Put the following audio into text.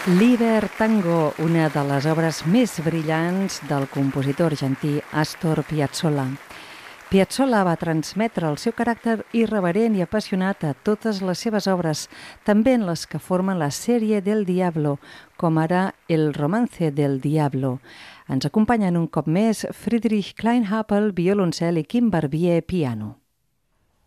Liber Tango, una de les obres més brillants del compositor argentí Astor Piazzolla. Piazzolla va transmetre el seu caràcter irreverent i apassionat a totes les seves obres, també en les que formen la sèrie del Diablo, com ara El romance del Diablo. Ens acompanyen un cop més Friedrich Kleinhapel, violoncel, i Kim Barbier, piano.